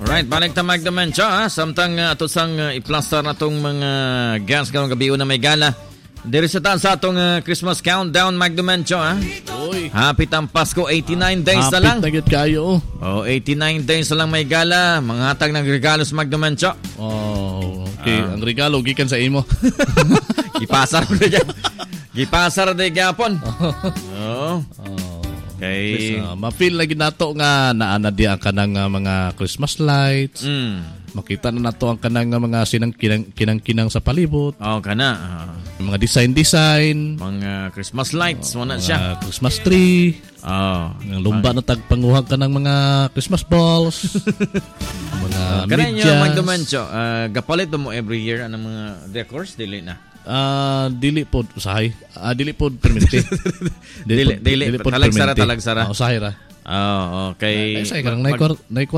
Alright, balik ta magdamensya ha. Samtang ato sang i-plaster na tong mga gas karong gabi na may gala. Diri sa atong Christmas countdown magdamensya ha. Uy. Hapit ang Pasko, 89 days na lang. Hapit na gid kayo. Oh, 89 days na lang may gala. Mga hatag ng regalo sa magdamensya. Oh, okay. Ang regalo gikan sa imo. Gipasar ko na Gipasar na gyapon. Oh. Okay. Ma-feel lagi nato nga naana di ang kanang mga Christmas lights. Makita na nato ang kanang mga kinang-kinang sa palibot. Oh, kana. Mga design. Mga Christmas lights, mo na siya. Christmas tree. Oh. Ang lumba na tagpanguhag ka ng mga Christmas balls. Mga kanang medyas. yung magdamensyo, gapalit ba mo every year ang mga decors? Dili na. Dili po usahay. Dili po permente. Dili. Talagsara. Usahay ra. Oh, okay. Usahay ka lang.